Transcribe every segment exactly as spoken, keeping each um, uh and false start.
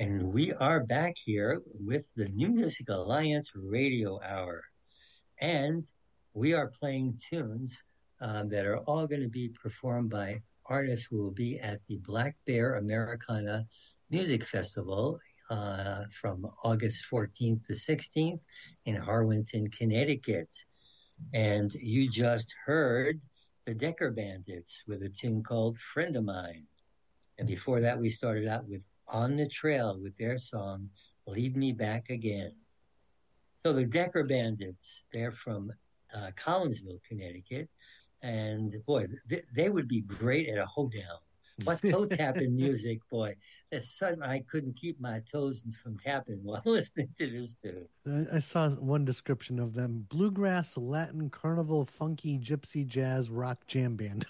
And we are back here with the New Music Alliance Radio Hour. And we are playing tunes um, that are all going to be performed by artists who will be at the Black Bear Americana Music Festival uh, from August fourteenth to sixteenth in Harwinton, Connecticut. And you just heard the Decker Bandits with a tune called Friend of Mine. And before that, we started out with On the Trail with their song, Lead Me Back Again. So the Decker Bandits, they're from uh, Collinsville, Connecticut. And boy, th- they would be great at a hoedown. What toe tapping music, boy. That's something I couldn't keep my toes from tapping while listening to this tune. I saw one description of them: bluegrass, Latin, carnival, funky, gypsy, jazz, rock, jam band.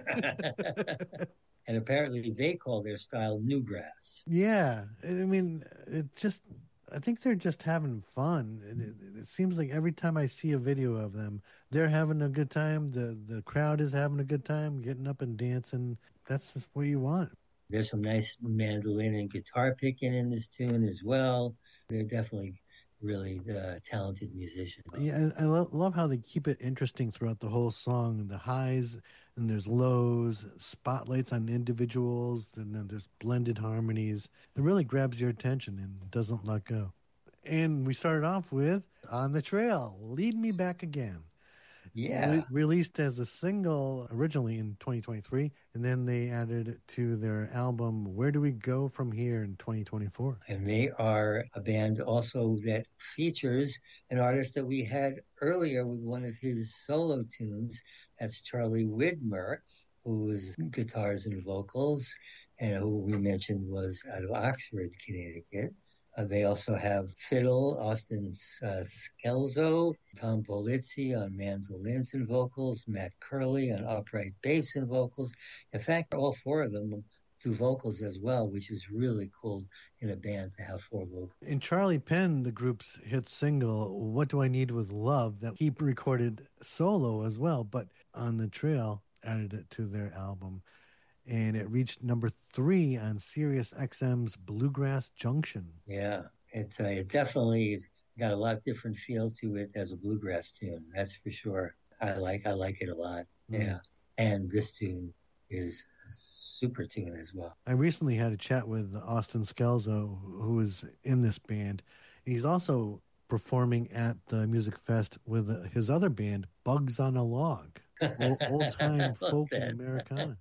And apparently they call their style newgrass. Yeah. I mean, it just, I think they're just having fun. It, it, it seems like every time I see a video of them, they're having a good time. The, the crowd is having a good time, getting up and dancing. That's just what you want. There's some nice mandolin and guitar picking in this tune as well. They're definitely really uh, talented musicians. Yeah, I, I love, love how they keep it interesting throughout the whole song. The highs and there's lows, spotlights on individuals, and then there's blended harmonies. It really grabs your attention and doesn't let go. And we started off with On the Trail, Lead Me Back Again. Yeah. Re- released as a single originally in twenty twenty-three, and then they added it to their album Where Do We Go From Here in twenty twenty-four. And they are a band also that features an artist that we had earlier with one of his solo tunes. That's Charlie Widmer, whose guitars and vocals, and who we mentioned was out of Oxford, Connecticut. Uh, they also have fiddle, Austin uh, Scelzo, Tom Polizzi on mandolins and vocals, Matt Curley on upright bass and vocals. In fact, all four of them do vocals as well, which is really cool in a band to have four vocals. In Charlie Penn, the group's hit single, What Do I Need With Love, that he recorded solo as well, but On the Trail added it to their album. And it reached number three on Sirius X M's Bluegrass Junction. Yeah, it's uh, it definitely got a lot different feel to it as a bluegrass tune. That's for sure. I like I like it a lot. Mm. Yeah, and this tune is a super tune as well. I recently had a chat with Austin Scelzo, who is in this band. He's also performing at the Music Fest with his other band, Bugs on a Log, old, old time folk and Americana.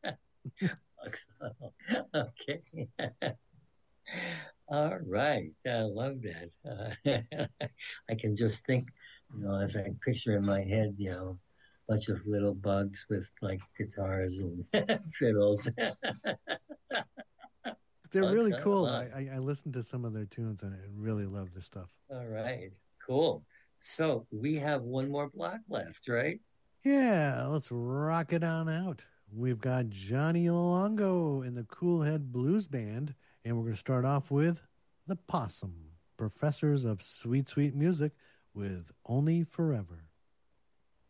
Okay. All right. I love that. Uh, I can just think, you know, as I picture in my head, you know, a bunch of little bugs with like guitars and fiddles. They're really cool. I, I, I listened to some of their tunes and I really love their stuff. All right. Cool. So we have one more block left, right? Yeah. Let's rock it on out. We've got Johnny Longo in the Cool Head Blues Band, and we're going to start off with The Possum, Professors of Sweet, Sweet Music with Only Forever.